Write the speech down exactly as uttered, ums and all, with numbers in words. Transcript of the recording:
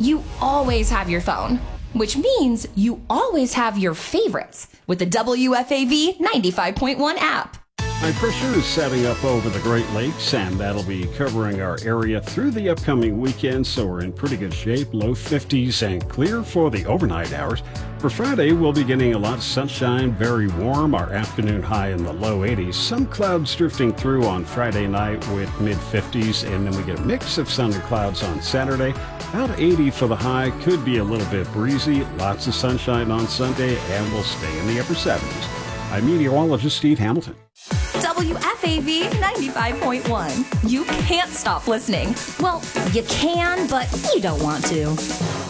you always have your phone, which means you always have your favorites with the W F A V ninety-five point one app. High pressure is setting up over the Great Lakes, and that'll be covering our area through the upcoming weekend, so we're in pretty good shape. Low fifties and clear for the overnight hours. For Friday, we'll be getting a lot of sunshine, very warm, our afternoon high in the low eighties. Some clouds drifting through on Friday night with mid fifties, and then we get a mix of sun and clouds on Saturday. About eighty for the high, could be a little bit breezy. Lots of sunshine on Sunday, and we'll stay in the upper seventies. I'm meteorologist Steve Hamilton. W F A V ninety-five point one. You can't stop listening. Well, you can, but you don't want to.